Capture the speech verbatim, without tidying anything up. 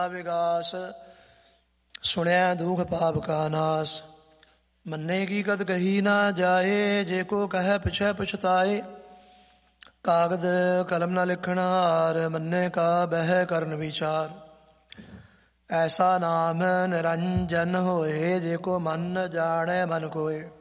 ਵਿਗਾਸ ਸੁਣਿਆ ਦੁਖ ਪਾਪ ਕਾ ਨਾਸ। ਮੰਨੇ ਕੀ ਕਤ ਕਹੀ ਨਾ ਜਾਏ, ਜੇ ਕੋ ਕਹੈ ਪਿਛੈ ਪਛਤਾਏ। ਕਾਗਦ ਕਲਮ ਨਾ ਲਿਖਣਾ ਹਾਰ, ਮੰਨੇ ਕਾ ਬਹਿ ਕਰਨ ਵਿਚਾਰ। ਐਸਾ ਨਾਮ ਨਿਰੰਜਨ ਹੋਏ, ਜੇ ਕੋ ਮਨ ਜਾਣੈ ਮਨ ਕੋਏ।